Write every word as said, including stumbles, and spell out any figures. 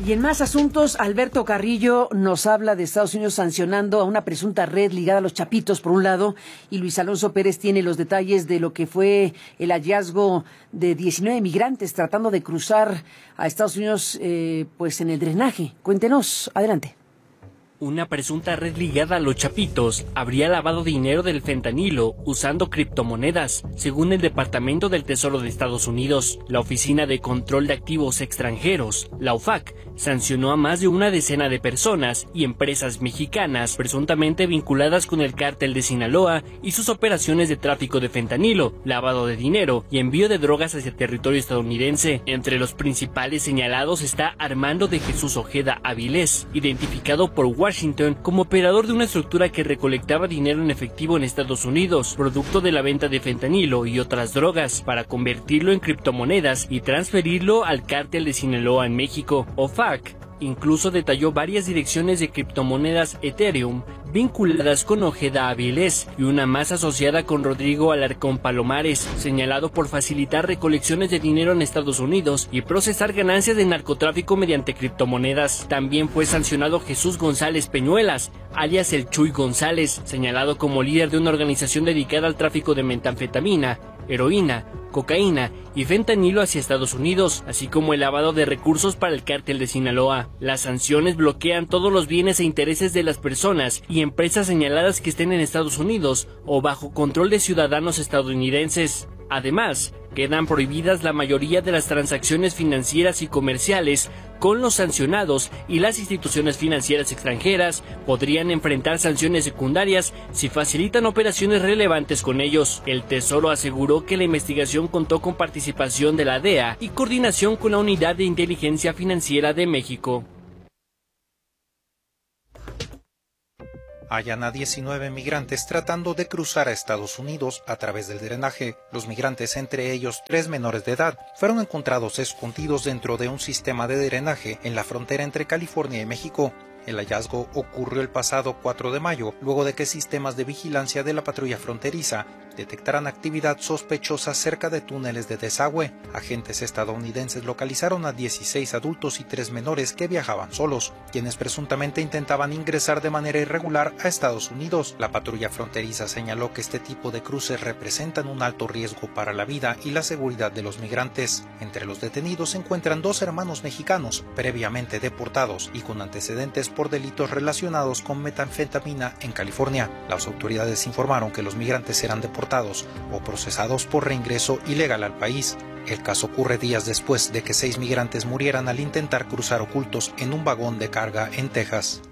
Y en más asuntos, Alberto Carrillo nos habla de Estados Unidos sancionando a una presunta red ligada a los Chapitos, por un lado, y Luis Alonso Pérez tiene los detalles de lo que fue el hallazgo de diecinueve migrantes tratando de cruzar a Estados Unidos eh, pues en el drenaje. Cuéntenos, adelante. Una presunta red ligada a los Chapitos habría lavado dinero del fentanilo usando criptomonedas, según el Departamento del Tesoro de Estados Unidos. La Oficina de Control de Activos Extranjeros, la O F A C, sancionó a más de una decena de personas y empresas mexicanas presuntamente vinculadas con el cártel de Sinaloa y sus operaciones de tráfico de fentanilo, lavado de dinero y envío de drogas hacia territorio estadounidense. Entre los principales señalados está Armando de Jesús Ojeda Avilés, identificado por Washington Washington como operador de una estructura que recolectaba dinero en efectivo en Estados Unidos, producto de la venta de fentanilo y otras drogas, para convertirlo en criptomonedas y transferirlo al cártel de Sinaloa en México. O F A C incluso detalló varias direcciones de criptomonedas Ethereum vinculadas con Ojeda Avilés y una más asociada con Rodrigo Alarcón Palomares, señalado por facilitar recolecciones de dinero en Estados Unidos y procesar ganancias de narcotráfico mediante criptomonedas. También fue sancionado Jesús González Peñuelas, alias el Chuy González, señalado como líder de una organización dedicada al tráfico de metanfetamina, heroína, cocaína y fentanilo hacia Estados Unidos, así como el lavado de recursos para el cártel de Sinaloa. Las sanciones bloquean todos los bienes e intereses de las personas y empresas señaladas que estén en Estados Unidos o bajo control de ciudadanos estadounidenses. Además, quedan prohibidas la mayoría de las transacciones financieras y comerciales con los sancionados, y las instituciones financieras extranjeras podrían enfrentar sanciones secundarias si facilitan operaciones relevantes con ellos. El Tesoro aseguró que la investigación contó con participación de la D E A y coordinación con la Unidad de Inteligencia Financiera de México. Hallan a diecinueve migrantes tratando de cruzar a Estados Unidos a través del drenaje. Los migrantes, entre ellos tres menores de edad, fueron encontrados escondidos dentro de un sistema de drenaje en la frontera entre California y México. El hallazgo ocurrió el pasado cuatro de mayo, luego de que sistemas de vigilancia de la patrulla fronteriza detectaran actividad sospechosa cerca de túneles de desagüe. Agentes estadounidenses localizaron a dieciséis adultos y tres menores que viajaban solos, quienes presuntamente intentaban ingresar de manera irregular a Estados Unidos. La patrulla fronteriza señaló que este tipo de cruces representan un alto riesgo para la vida y la seguridad de los migrantes. Entre los detenidos se encuentran dos hermanos mexicanos, previamente deportados y con antecedentes por delitos relacionados con metanfetamina en California. Las autoridades informaron que los migrantes serán deportados o procesados por reingreso ilegal al país. El caso ocurre días después de que seis migrantes murieran al intentar cruzar ocultos en un vagón de carga en Texas.